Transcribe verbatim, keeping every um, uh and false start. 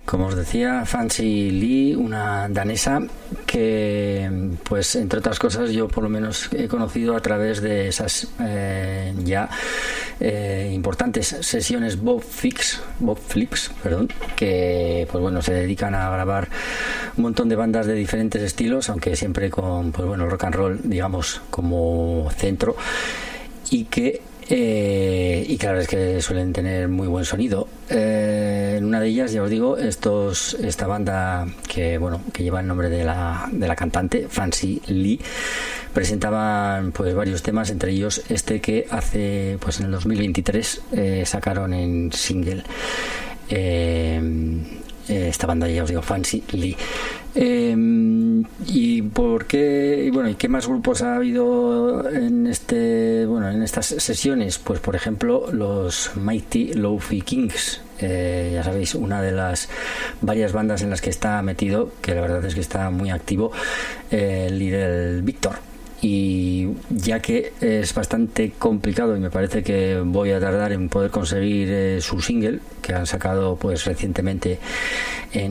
Como os decía, Fancy Lee, una danesa que, pues entre otras cosas, yo por lo menos he conocido a través de esas eh, ya eh, importantes sesiones Bob Fix, Bob Flips, perdón, que pues bueno, se dedican a grabar un montón de bandas de diferentes estilos, aunque siempre con pues bueno, rock and roll, digamos, como centro, y que Eh, y claro, es que suelen tener muy buen sonido. Eh, en una de ellas, ya os digo, estos esta banda que bueno que lleva el nombre de la, de la cantante, Fancy Lee, presentaban pues varios temas, entre ellos este que hace pues en el dos mil veintitrés eh, sacaron en single. Eh, esta banda, ya os digo, Fancy Lee. Eh, y por qué y bueno y qué más grupos ha habido en este bueno en estas sesiones, pues por ejemplo los Mighty Lo-Fi Kings, eh, ya sabéis, una de las varias bandas en las que está metido, que la verdad es que está muy activo, eh, Little Victor. Y ya que es bastante complicado y me parece que voy a tardar en poder conseguir eh, su single que han sacado pues recientemente en